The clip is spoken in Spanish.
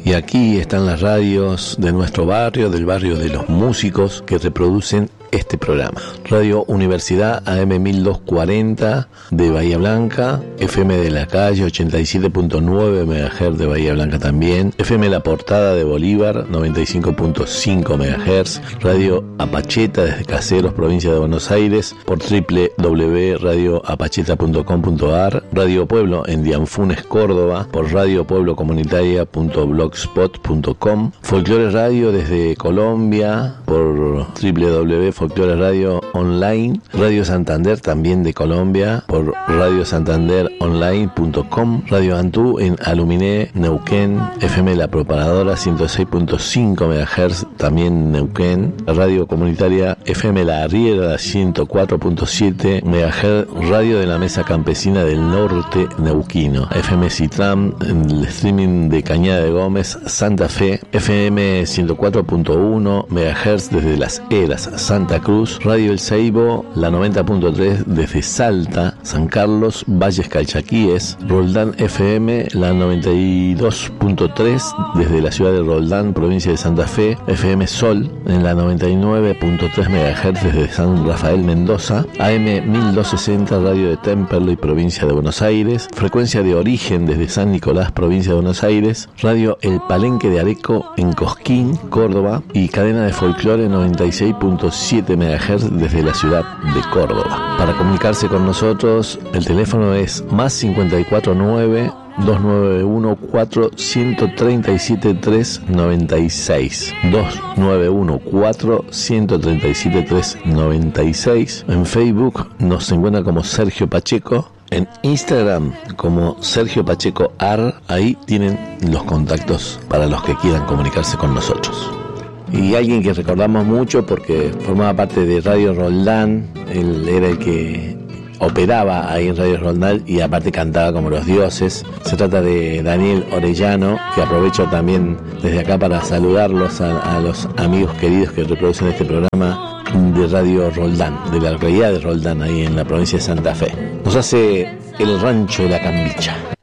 Y aquí están las radios de nuestro barrio, del barrio de los músicos, que reproducen este programa. Radio Universidad AM 1240 de Bahía Blanca, FM de la Calle 87.9 MHz de Bahía Blanca también, FM La Portada de Bolívar 95.5 MHz, Radio Apacheta desde Caseros, provincia de Buenos Aires, por www.radioapacheta.com.ar, Radio Pueblo en Dianfunes, Córdoba, por radiopueblocomunitaria.blogspot.com, Folclore Radio desde Colombia, por www.folclore Radio Online, Radio Santander también de Colombia por radiosantanderonline.com, Radio Antú en Aluminé, Neuquén, FM La Propagadora 106.5 MHz también Neuquén, Radio Comunitaria FM La Arriera 104.7 MHz, Radio de la Mesa Campesina del Norte Neuquino, FM Citram en el streaming de Cañada de Gómez, Santa Fe, FM 104.1 MHz desde Las Heras, Santa Cruz, Radio El Seibo, la 90.3 desde Salta, San Carlos, Valles Calchaquíes, Roldán FM, la 92.3 desde la ciudad de Roldán, provincia de Santa Fe, FM Sol en la 99.3 MHz desde San Rafael Mendoza, AM 1260 Radio de Temperley, provincia de Buenos Aires, frecuencia de origen desde San Nicolás, provincia de Buenos Aires, Radio El Palenque de Areco en Cosquín, Córdoba, y cadena de folclore 96.7 MHz desde la ciudad de Córdoba. Para comunicarse con nosotros, el teléfono es más 549 291 4137 396 291 4137 396. En Facebook nos encuentra como Sergio Pacheco, en Instagram como Sergio Pacheco Ar. Ahí tienen los contactos para los que quieran comunicarse con nosotros. Y alguien que recordamos mucho porque formaba parte de Radio Roldán, él era el que operaba ahí en Radio Roldán y aparte cantaba como los dioses. Se trata de Daniel Orellano, que aprovecho también desde acá para saludarlos a los amigos queridos que reproducen este programa de Radio Roldán, de la localidad de Roldán, ahí en la provincia de Santa Fe. Nos hace El Rancho de la Cambicha.